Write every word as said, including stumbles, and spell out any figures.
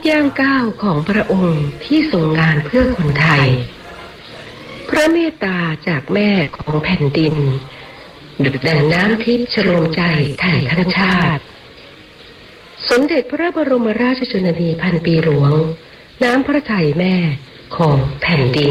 ย่างก้าวของพระองค์ที่ทรงงานเพื่อคนไทยพระเมตตาจากแม่ของแผ่นดินดุจดังน้ำทิพย์ชโลมใจไทยทั้งชาติสมเด็จพระบรมราชชนนีพันปีหลวงน้ำพระทัยแม่ของแผ่นดิน